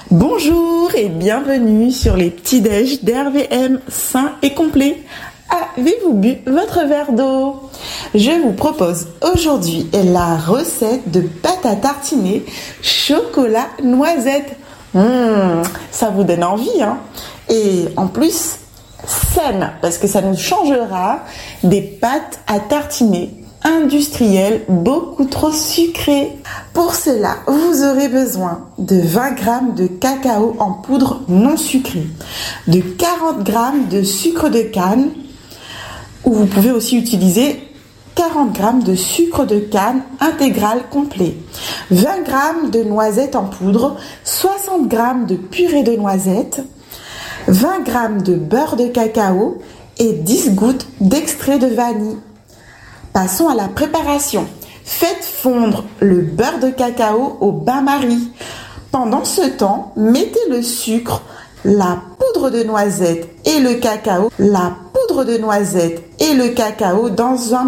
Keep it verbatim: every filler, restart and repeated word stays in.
Bonjour et bienvenue sur les petits-déj d'R V M sains et complets. Avez-vous bu votre verre d'eau? Je vous propose aujourd'hui la recette de pâte à tartiner chocolat noisette. Mmh, ça vous donne envie, hein? Et en plus, saine, parce que ça nous changera des pâtes à tartiner industrielles beaucoup trop sucrées. Pour cela, vous aurez besoin de vingt grammes de cacao en poudre non sucré, de quarante grammes de sucre de canne, ou vous pouvez aussi utiliser quarante grammes de sucre de canne intégral complet, vingt grammes de noisettes en poudre, soixante grammes de purée de noisettes, vingt grammes de beurre de cacao et dix gouttes d'extrait de vanille. Passons à la préparation. Faites fondre le beurre de cacao au bain-marie. Pendant ce temps, mettez le sucre, la poudre de noisette et le cacao, la poudre de noisette et le cacao dans un